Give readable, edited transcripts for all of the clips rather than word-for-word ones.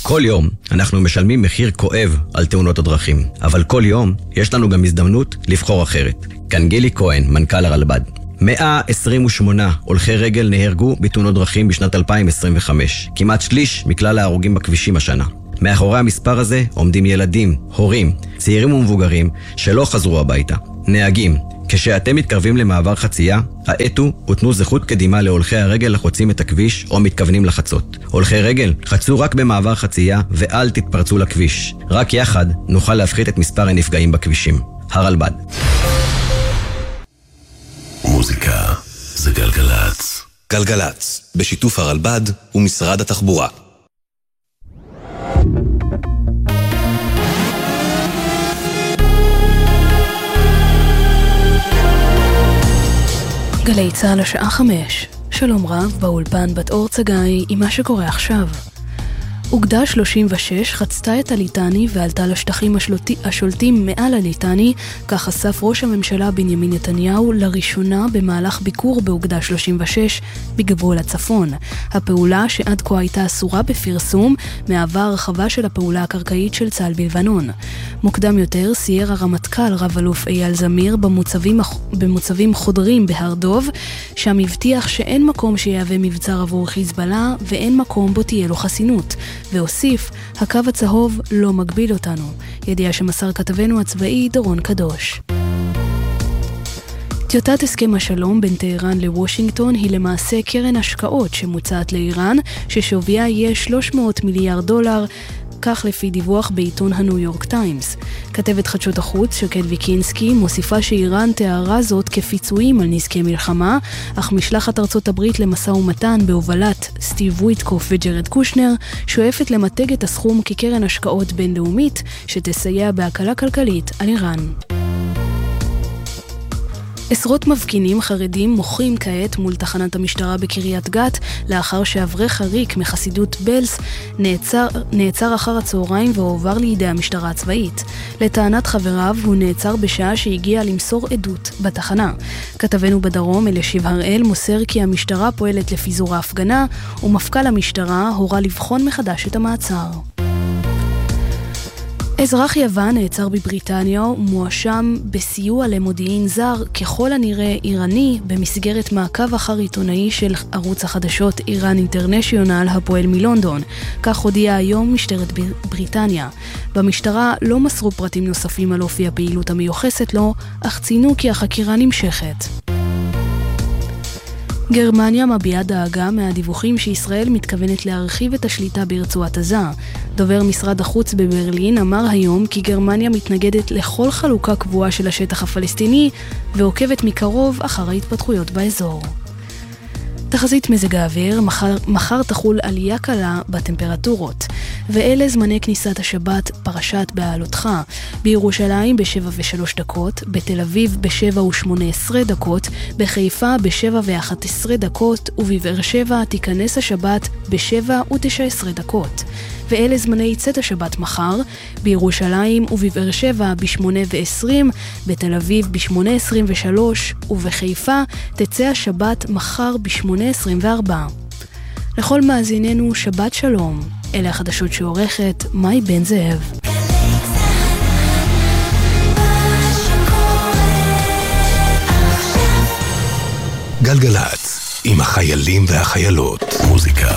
כל יום אנחנו משלמים מחיר כואב על תאונות הדרכים, אבל כל יום יש לנו גם הזדמנות לבחור אחרת. כאן גילי כהן, מנכ"ל הרלב"ד. 128 הולכי רגל נהרגו בתאונות דרכים בשנת 2025, כמעט שליש מכלל ההרוגים בכבישים השנה. מאחורי המספר הזה עומדים ילדים, הורים, צעירים ומבוגרים שלא חזרו הביתה. נהגים, כשאתם מתקרבים למעבר חצייה, העטו ותנו זכות קדימה להולכי הרגל החוצים את הכביש או מתכוונים לחצות. הולכי רגל, חצו רק במעבר חצייה ואל תתפרצו לכביש. רק יחד נוכל להפחית את מספר הנפגעים בכבישים. הרלב"ד. מוזיקה זה גלגלץ. גלגלץ, בשיתוף הרלב"ד ומשרד התחבורה. גלי צהל השעה 5. שלום רב, באולפן בת אור צגאי עם מה שקורה עכשיו. אוגדה 36 חצתה את הליטני ועלתה לשטחים השולטים מעל הליטני, כך חשף ראש הממשלה בנימין נתניהו לראשונה במהלך ביקור באוגדה 36 בגבול הצפון. הפעולה שעד כה הייתה אסורה בפרסום מהווה הרחבה של הפעולה הקרקעית של צה"ל בלבנון. מוקדם יותר סייר הרמטכ"ל רב אלוף אייל זמיר במוצבים חודרים בהר דוב, שם הבטיח שאין מקום שיהווה מבצר עבור חיזבאללה ואין מקום בו תהיה לו חסינות. והוסיף, הקו הצהוב לא מגביל אותנו. ידיעה שמסר כתבנו הצבאי דורון קדוש. טיוטת הסכם השלום בין טהרן לוושינגטון היא למעשה קרן השקעות שמוצעת לאיראן, ששוויה יהיה $300 מיליארד, כך לפי דיווח בעיתון הניו יורק טיימס. כתבת חדשות החוץ שקד ויקינסקי מוסיפה שאיראן תיארה זאת כפיצויים על נזקי מלחמה, אך משלחת ארצות הברית למשא ומתן בהובלת סטיב וויטקוף וג'רד קושנר שואפת למתג את הסכום כקרן השקעות בינלאומית שתסייע בהקלה כלכלית על איראן. עשרות מפגינים חרדים מוחים כעת מול תחנת המשטרה בקריית גת לאחר שאברך הריק מחסידות בלס נעצר אחר הצהריים והועבר לידי המשטרה הצבאית. לטענת חבריו הוא נעצר בשעה שהגיע למסור עדות בתחנה. כתבנו בדרום אלישיב הראל מוסר כי המשטרה פועלת לפיזור ההפגנה ומפכ"ל המשטרה הורה לבחון מחדש את המעצר. אזרח יוון נעצר בבריטניה ומואשם בסיוע למודיעין זר, ככל הנראה איראני, במסגרת מעקב אחר עיתונאי של ערוץ החדשות איראן אינטרנשיונל הפועל מלונדון. כך הודיעה היום משטרת בריטניה. במשטרה לא מסרו פרטים נוספים על אופי הפעילות המיוחסת לו, אך ציינו כי החקירה נמשכת. גרמניה מביעה דאגה מהדיווחים שישראל מתכוונת להרחיב את השליטה ברצועת עזה. דובר משרד החוץ בברלין אמר היום כי גרמניה מתנגדת לכל חלוקה קבועה של השטח הפלסטיני ועוקבת מקרוב אחר ההתפתחויות באזור. תחזית מזג האוויר, מחר תחול עלייה קלה בטמפרטורות. ואלה זמני כניסת השבת פרשת בעלותך. בירושלים ב7:03, בתל אביב ב7:18, בחיפה ב7:11, ובבאר שבע תיכנס השבת ב7:19. ואלה זמני צאת השבת מחר, בירושלים ובבאר שבע ב8:20, בתל אביב ב8:23, ובחיפה תצא השבת מחר ב8:24. לכל מאזיננו שבת שלום. אלה החדשות שעורכת מאי בן זאב. גלגלץ, עם החיילים והחיילות. מוזיקה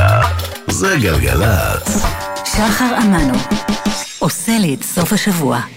זה גלגלץ. שחר אמנו עושה לי את סוף השבוע.